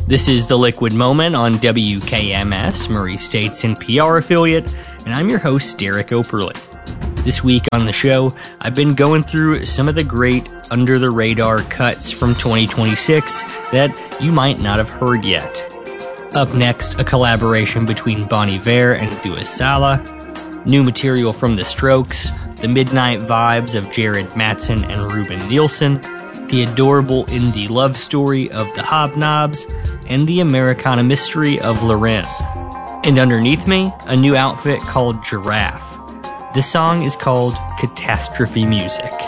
This is The Liquid Moment on WKMS, Murray State's NPR affiliate, and I'm your host, Derek Operly. This week on the show, I've been going through some of the great under-the-radar cuts from 2026 that you might not have heard yet. Up next, a collaboration between Bon Iver and Dua Sala, new material from The Strokes, the midnight vibes of Jared Mattson and Ruben Nielsen, the adorable indie love story of the Hobnobs, and the Americana mystery of Loren. And underneath me, a new outfit called Giraffe. This song is called Catastrophe Music.